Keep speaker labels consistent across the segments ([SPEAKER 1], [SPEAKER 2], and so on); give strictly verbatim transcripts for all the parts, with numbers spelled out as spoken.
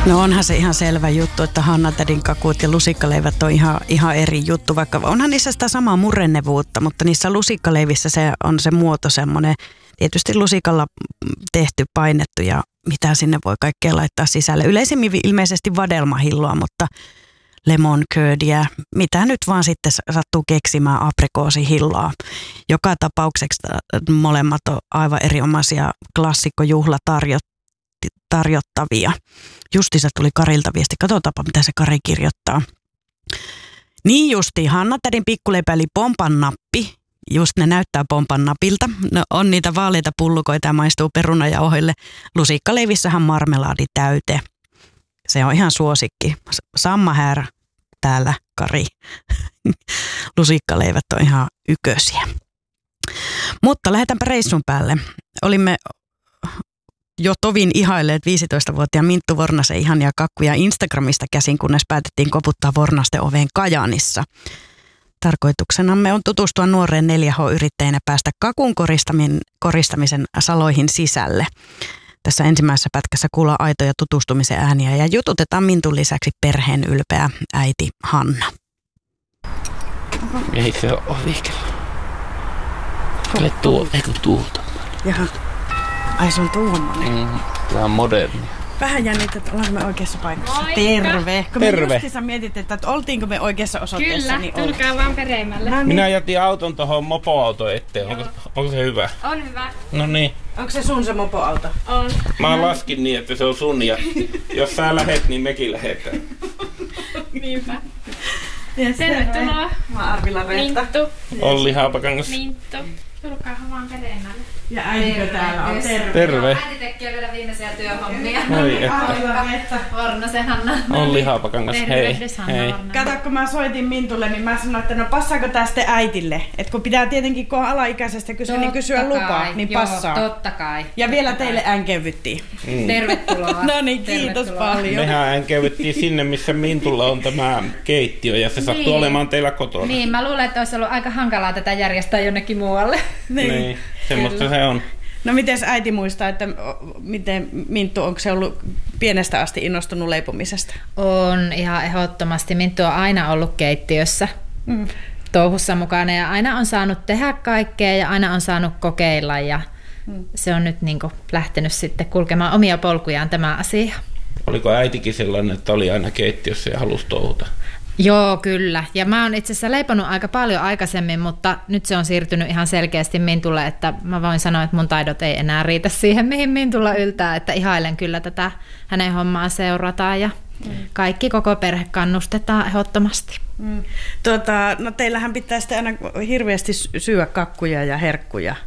[SPEAKER 1] No onhan se ihan selvä juttu, että Hanna-tädin kakut ja lusikkaleivät on ihan, ihan eri juttu, vaikka onhan niissä sitä samaa murennevuutta, mutta niissä lusikkaleivissä se on se muoto semmoinen, tietysti lusikalla tehty, painettu ja mitä sinne voi kaikkea laittaa sisälle. Yleisemmin ilmeisesti vadelmahilloa, mutta lemon curdia, mitä nyt vaan sitten sattuu keksimään, aprikoosihilloa. Joka tapauksessa molemmat on aivan erinomaisia klassikkojuhlatarjottavia. Justiinsa tuli Karilta viesti, katsotaanpa mitä se Kari kirjoittaa. Niin justiin, Hanna-tädin pikkuleipä eli pompan nappi. Just ne näyttää pompan napilta. No, on niitä vaaleita pullukoita ja maistuu perunajauhoille. Lusikkaleivissähän marmelaadi täyte. Se on ihan suosikki. Samma här täällä, Kari. Lusikkaleivät on ihan ykösiä. Mutta lähdetäänpä reissun päälle. Olimme jo tovin ihailleet viisitoistavuotiaan Minttu Vornasen ihania kakkuja Instagramista käsin, kunnes päätettiin koputtaa Vornasten oveen Kajaanissa. Tarkoituksenamme on tutustua nuoreen neljä H-yrittäjänä päästä kakun koristamisen, koristamisen saloihin sisälle. Tässä ensimmäisessä pätkässä kuullaan aitoja tutustumisen ääniä ja jututetaan Mintun lisäksi perheen ylpeä äiti Hanna.
[SPEAKER 2] Ei se ole ovikella. Kyllä tuo, eikö tuolta?
[SPEAKER 1] Jaha. Ai se on tuommoinen.
[SPEAKER 2] Mm, tämä on moderni.
[SPEAKER 1] Vähän jännittää, että ollaanko me oikeassa paikassa.
[SPEAKER 3] Moikka.
[SPEAKER 1] Terve. Kun
[SPEAKER 2] Terve.
[SPEAKER 1] me justiinsa mietitte, että oltiinko me oikeassa osoitteessa.
[SPEAKER 3] Kyllä,
[SPEAKER 1] niin
[SPEAKER 3] tulkaa vaan peremmälle.
[SPEAKER 1] No niin.
[SPEAKER 2] Minä jätin auton tuohon mopoautoon eteen. Onko, onko se hyvä?
[SPEAKER 3] On hyvä.
[SPEAKER 2] No niin.
[SPEAKER 1] Onko se sun se mopoauto?
[SPEAKER 3] On.
[SPEAKER 2] Mä laskin niin, että se on sun ja jos sä lähet, niin mekin lähetään.
[SPEAKER 3] Niinpä.
[SPEAKER 1] Yes,
[SPEAKER 3] Tervetuloa.
[SPEAKER 1] Mä oon Arvila Reetta.
[SPEAKER 3] Minttu.
[SPEAKER 2] Olli Haapakangas.
[SPEAKER 3] Minttu. Tulkaa vaan peremmälle.
[SPEAKER 1] Ja äitikö täällä on? Terve.
[SPEAKER 2] Terve.
[SPEAKER 4] Äiti tekee vielä viimeisiä työhommia.
[SPEAKER 2] Oi, että.
[SPEAKER 1] Arvila Reetta.
[SPEAKER 4] Vornasen Hanna.
[SPEAKER 2] Olli Haapakangas, hei.
[SPEAKER 4] Tervehdys, Hanna
[SPEAKER 2] Hei.
[SPEAKER 4] Vornanen.
[SPEAKER 1] Kato, kun mä soitin Mintulle, niin mä sanoin, että no passaako tää sitten äitille? Että kun pitää tietenkin, kun on alaikäisestä kysyä, niin kysyä
[SPEAKER 4] Totta
[SPEAKER 1] lupaa,
[SPEAKER 4] kai.
[SPEAKER 1] niin
[SPEAKER 4] Joo,
[SPEAKER 1] passaa.
[SPEAKER 4] totta kai.
[SPEAKER 1] Ja vielä
[SPEAKER 4] Totta
[SPEAKER 1] teille
[SPEAKER 4] kai.
[SPEAKER 1] änkeyvyttiin.
[SPEAKER 2] Mm.
[SPEAKER 4] Tervetuloa.
[SPEAKER 1] No niin, kiitos
[SPEAKER 4] Tervetuloa.
[SPEAKER 1] paljon.
[SPEAKER 2] Mehän änkeyvettiin sinne, missä Mintulla on tämä keittiö ja se sattuu
[SPEAKER 4] Niin.
[SPEAKER 2] olemaan teillä kotona.
[SPEAKER 4] Niin, mä luulen, että olisi ollut aika hankalaa tätä järjestää jonnekin muualle.
[SPEAKER 1] Niin.
[SPEAKER 2] Niin. Semmoista se on.
[SPEAKER 1] No miten äiti muistaa, että o, miten Minttu, onko se ollut pienestä asti innostunut leipomisesta?
[SPEAKER 4] On ihan ehdottomasti. Minttu on aina ollut keittiössä mm. touhussa mukana ja aina on saanut tehdä kaikkea ja aina on saanut kokeilla ja mm. se on nyt niin kuin lähtenyt sitten kulkemaan omia polkujaan tämä asia.
[SPEAKER 2] Oliko äitikin sellainen, että oli aina keittiössä ja halusi touhuta?
[SPEAKER 4] Joo, kyllä. Ja mä oon itse asiassa leiponut aika paljon aikaisemmin, mutta nyt se on siirtynyt ihan selkeästi Mintulle, että mä voin sanoa, että mun taidot ei enää riitä siihen, mihin Mintulla yltää, että ihailen kyllä tätä hänen hommaa seurataan ja mm. kaikki koko perhe kannustetaan ehdottomasti.
[SPEAKER 1] Mm. Tuota, no teillähän pitää sitten aina hirveästi syödä kakkuja ja herkkuja.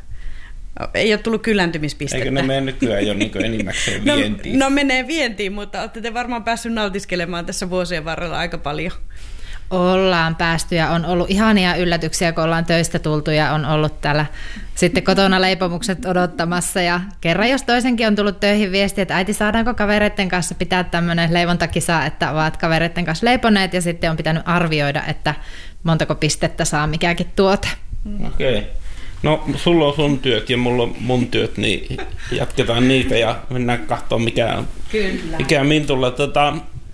[SPEAKER 1] Ei ole tullut kyläntymispistettä.
[SPEAKER 2] Eikö ne mene nykyään jo niin enimmäkseen vientiin?
[SPEAKER 1] No, no menee vientiin, mutta olette te varmaan päässyt nautiskelemaan tässä vuosien varrella aika paljon.
[SPEAKER 4] Ollaan päästy ja on ollut ihania yllätyksiä, kun ollaan töistä tultu ja on ollut täällä sitten kotona leipomukset odottamassa. Ja kerran jos toisenkin on tullut töihin viestiä, että äiti saadaanko kavereiden kanssa pitää tämmöinen leivontakisa, että ovat kavereiden kanssa leiponeet ja sitten on pitänyt arvioida, että montako pistettä saa mikäkin tuote.
[SPEAKER 2] Okei. Okay. No, sulla on sun työt ja mulla on mun työt, niin jatketaan niitä ja mennään katsomaan, mikä on, mikä on Mintulla. Tota,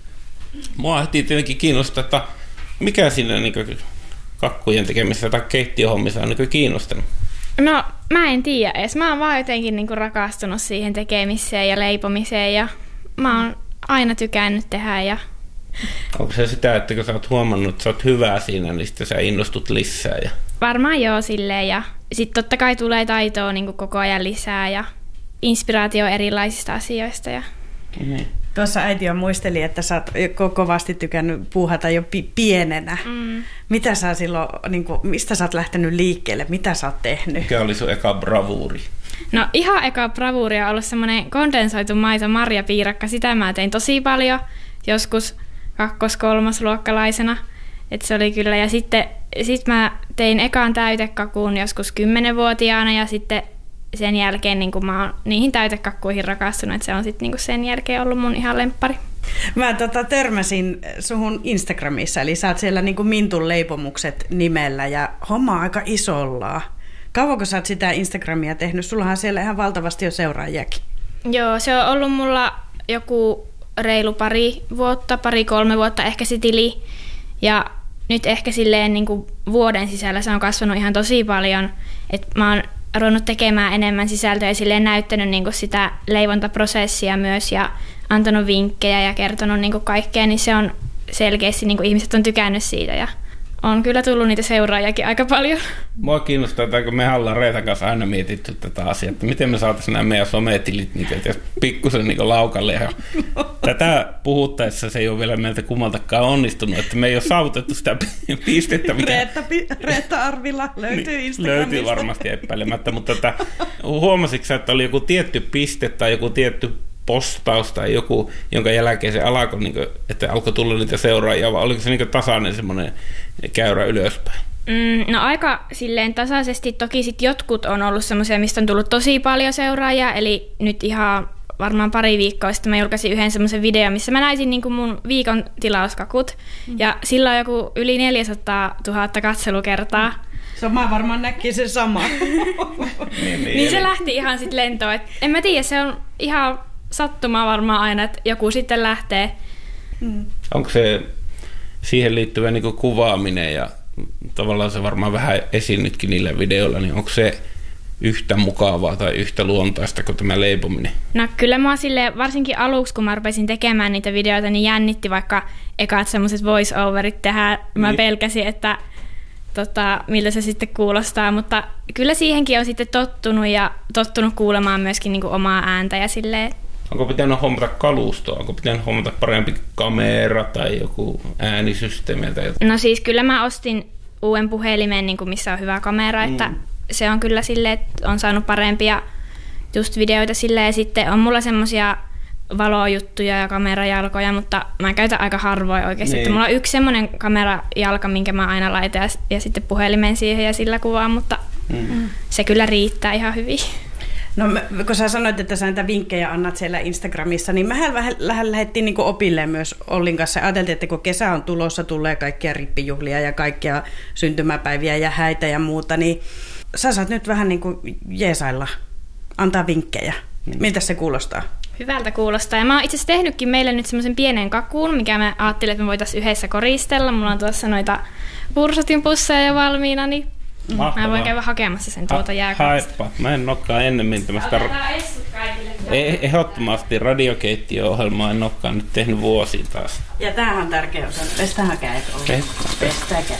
[SPEAKER 2] mua heti tietenkin kiinnostaa, että mikä siinä niin kakkujen tekemisessä tai keittiöhommissa on niin kiinnostanut?
[SPEAKER 3] No, mä en tiedä edes. Mä oon vaan jotenkin niinku rakastunut siihen tekemiseen ja leipomiseen ja mä oon aina tykännyt tehdä. Ja...
[SPEAKER 2] Onko se sitä, että kun sä oot huomannut, että sä oot hyvää siinä, niin sitten sä innostut lisää? Ja...
[SPEAKER 3] Varmaan joo silleen ja sitten totta kai tulee taitoa niinku koko ajan lisää ja inspiraatio erilaisista asioista. Ja...
[SPEAKER 2] Niin.
[SPEAKER 1] Tuossa äiti jo muisteli, että sä oot kovasti tykännyt puuhata jo pi- pienenä. Mm. Mitä sä silloin, niin kuin, mistä sä oot lähtenyt liikkeelle? Mitä sä oot tehnyt?
[SPEAKER 2] Mikä oli sun eka bravuuri?
[SPEAKER 3] No ihan eka bravuuri on ollut semmoinen kondensoitu maito marjapiirakka. Sitä mä tein tosi paljon, joskus kakkos-kolmosluokkalaisena. Et se oli kyllä. Ja sitten sit mä tein ekan täytekakun joskus kymmenvuotiaana ja sitten sen jälkeen niin kun mä oon niihin täytekakkuihin rakastunut, että se on sitten niin sen jälkeen ollut mun ihan lemppari.
[SPEAKER 1] Mä tota, törmäsin suhun Instagramissa, eli sä oot siellä niin kuin Mintun leipomukset nimellä ja homma on aika isolla. Kauanko sä oot sitä Instagramia tehnyt? Sullahan siellä ihan valtavasti jo seuraajiakin.
[SPEAKER 3] Joo, se on ollut mulla joku reilu pari vuotta, pari kolme vuotta ehkä se tili. Ja nyt ehkä silleen niin kuin vuoden sisällä se on kasvanut ihan tosi paljon. Et mä oon ruvennut tekemään enemmän sisältöä ja silleen näyttänyt niin kuin sitä leivontaprosessia myös ja antanut vinkkejä ja kertonut niin kuin kaikkea, niin se on selkeästi, niin kuin ihmiset on tykännyt siitä ja on kyllä tullut niitä seuraajakin aika paljon.
[SPEAKER 2] Mua kiinnostaa, että kun me ollaan Reetan kanssa aina mietitty tätä asiaa, että miten me saataisiin nämä meidän sometilit niin pikkusen niin laukalle. Ja tätä puhuttaessa se ei ole vielä meiltä kummaltakaan onnistunut, että me ei ole saavutettu sitä pistettä. Mikä...
[SPEAKER 1] Reetta, Reetta Arvila löytyy
[SPEAKER 2] niin,
[SPEAKER 1] Instagramista.
[SPEAKER 2] Löytyy varmasti epäilemättä, mutta tätä, huomasitko sä, että oli joku tietty piste tai joku tietty postaus tai joku, jonka jälkeen se alkoi, niin kuin, että alkoi tulla niitä seuraajia, vai oliko se niin tasainen semmoinen käyrä ylöspäin?
[SPEAKER 3] Mm, no aika silleen tasaisesti. Toki sit jotkut on ollut semmoisia, mistä on tullut tosi paljon seuraajia, eli nyt ihan varmaan pari viikkoa sitten mä julkaisin yhden semmoisen videon, missä mä näisin niin kuin mun viikon tilauskakut, mm. ja sillä on joku yli neljäsataa tuhatta katselukertaa.
[SPEAKER 1] Se mä varmaan näki sen sama.
[SPEAKER 2] niin, niin,
[SPEAKER 3] niin se lähti ihan sitten lentoon. Et en mä tiedä, se on ihan sattumaa varmaan aina, että joku sitten lähtee.
[SPEAKER 2] Mm. Onko se siihen liittyvä niin kuin kuvaaminen ja tavallaan se varmaan vähän esiin nytkin niillä videoilla, niin onko se yhtä mukavaa tai yhtä luontaista kuin tämä leipominen?
[SPEAKER 3] No kyllä mä silleen, varsinkin aluksi kun mä rupesin tekemään niitä videoita, niin jännitti vaikka ekat semmoiset voice-overit tehdä. Mä niin. pelkäsin, että tota, miltä se sitten kuulostaa, mutta kyllä siihenkin on sitten tottunut ja tottunut kuulemaan myöskin niin kuin omaa ääntä ja silleen.
[SPEAKER 2] Onko pitänyt hommata kalustoa? Onko pitänyt hommata parempi kamera tai joku äänisysteemi? Tai
[SPEAKER 3] no siis kyllä mä ostin uuden puhelimen, niin kuin missä on hyvä kamera, mm. että se on kyllä silleen, että on saanut parempia just videoita silleen. Ja sitten on mulla semmosia valojuttuja ja kamerajalkoja, mutta mä käytän aika harvoin oikeasti. Että mulla on yksi semmoinen kamerajalka, minkä mä aina laitan ja, ja sitten puhelimen siihen ja sillä kuvaan, mutta mm. se kyllä riittää ihan hyvin.
[SPEAKER 1] No kun sä sanoit, että sä näitä vinkkejä annat siellä Instagramissa, niin mehän vähän lähdettiin niin opille myös Ollin kanssa. Ajateltiin, että kun kesä on tulossa, tulee kaikkia rippijuhlia ja kaikkia syntymäpäiviä ja häitä ja muuta, niin sä saat nyt vähän niin kuin jeesailla, antaa vinkkejä. Miltä se kuulostaa?
[SPEAKER 3] Hyvältä kuulostaa. Ja mä oon itse asiassa tehnytkin meille nyt semmoisen pienen kakuun, mikä mä ajattelin, että me voitaisiin yhdessä koristella. Mulla on tuossa noita Pursutin pusseja jo valmiina, niin mahtavaa. Mä voin käydä hakemassa sen tuolta ha- jääkaapista.
[SPEAKER 2] Haippa. Mä en olekaan ennemmin tämmöistä...
[SPEAKER 3] Otetaan essut kaikille.
[SPEAKER 2] Eh- ehdottomasti radiokeittiö-ohjelmaa en olekaan nyt tehnyt vuosiin taas.
[SPEAKER 1] Ja tämähän on tärkeä osa. Pestähän kädet.
[SPEAKER 2] Okay.
[SPEAKER 1] Pestää kädet.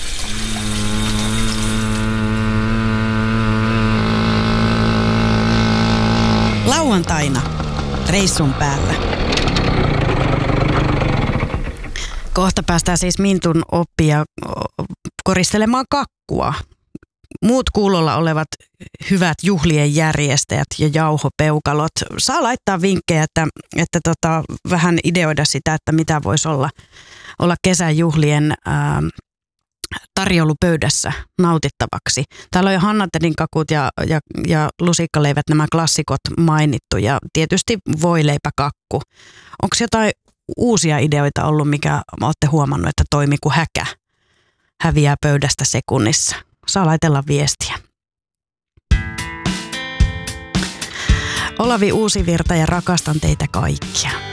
[SPEAKER 1] Lauantaina reissun päällä. Kohta päästään siis Mintun oppia koristelemaan kakkua. Muut kuulolla olevat hyvät juhlien järjestäjät ja jauhopeukalot saa laittaa vinkkejä, että, että tota, vähän ideoida sitä, että mitä voisi olla, olla kesäjuhlien ää, tarjoulupöydässä nautittavaksi. Täällä on jo Hannatedin kakut ja, ja, ja lusikkaleivät, nämä klassikot mainittu ja tietysti voileipäkakku. Onko jotain uusia ideoita ollut, mikä olette huomannut, että toimii kuin häkä? Häviää pöydästä sekunnissa. Saa laitella viestiä. Olavi Uusivirta ja rakastan teitä kaikkia.